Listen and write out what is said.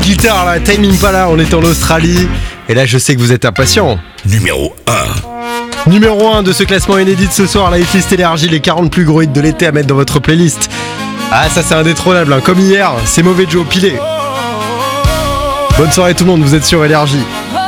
guitare là, Tame Impala, on est en Australie. Et là je sais que vous êtes impatients. Numéro 1. Numéro 1 de ce classement inédit de ce soir, la hitlist énergie, les 40 plus gros hits de l'été à mettre dans votre playlist. Ah ça c'est indétrônable, hein. Comme hier, c'est Mauvais Joe, pilé. Bonne soirée tout le monde, vous êtes sur Énergie.